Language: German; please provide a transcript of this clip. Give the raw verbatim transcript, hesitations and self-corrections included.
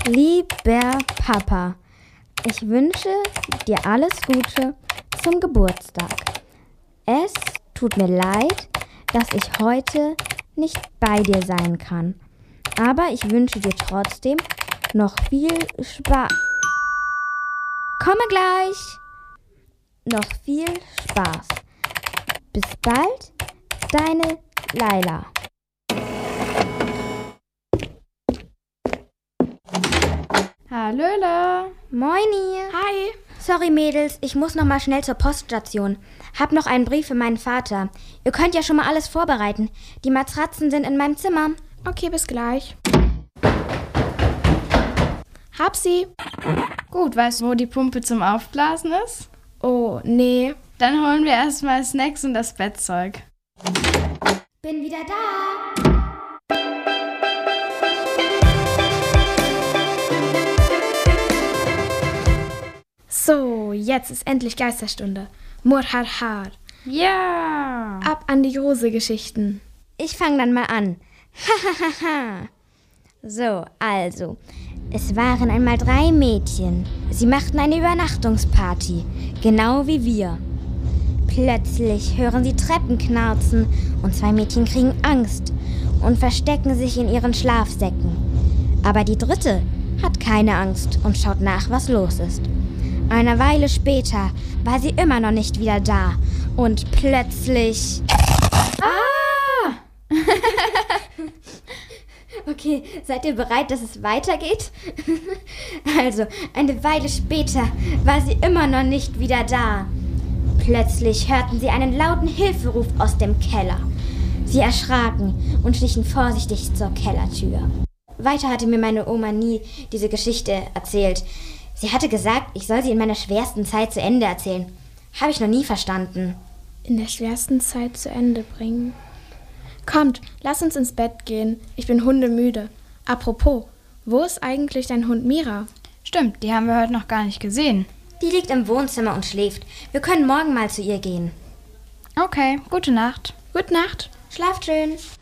Lieber Papa, ich wünsche dir alles Gute zum Geburtstag. Es tut mir leid, dass ich heute nicht bei dir sein kann. Aber ich wünsche dir trotzdem noch viel Spaß. Komme gleich! Noch viel Spaß. Bis bald, deine Laila. Hallöle. Moini. Hi. Sorry Mädels, ich muss noch mal schnell zur Poststation. Hab noch einen Brief für meinen Vater. Ihr könnt ja schon mal alles vorbereiten. Die Matratzen sind in meinem Zimmer. Okay, bis gleich. Hab sie. Gut, weißt du, wo die Pumpe zum Aufblasen ist? Oh, nee. Dann holen wir erstmal Snacks und das Bettzeug. Bin wieder da. So, jetzt ist endlich Geisterstunde. Murharhar. Ja! Ab an die Rose-Geschichten. Ich fange dann mal an. Hahaha. So, also. Es waren einmal drei Mädchen. Sie machten eine Übernachtungsparty, genau wie wir. Plötzlich hören sie Treppen knarzen und zwei Mädchen kriegen Angst und verstecken sich in ihren Schlafsäcken. Aber die dritte hat keine Angst und schaut nach, was los ist. Eine Weile später war sie immer noch nicht wieder da und plötzlich... Ah! Okay, seid ihr bereit, dass es weitergeht? Also, eine Weile später war sie immer noch nicht wieder da. Plötzlich hörten sie einen lauten Hilferuf aus dem Keller. Sie erschraken und schlichen vorsichtig zur Kellertür. Weiter hatte mir meine Oma nie diese Geschichte erzählt. Sie hatte gesagt, ich soll sie in meiner schwersten Zeit zu Ende erzählen. Habe ich noch nie verstanden. In der schwersten Zeit zu Ende bringen. Kommt, lass uns ins Bett gehen. Ich bin hundemüde. Apropos, wo ist eigentlich dein Hund Mira? Stimmt, die haben wir heute noch gar nicht gesehen. Die liegt im Wohnzimmer und schläft. Wir können morgen mal zu ihr gehen. Okay, gute Nacht. Gute Nacht. Schlaft schön.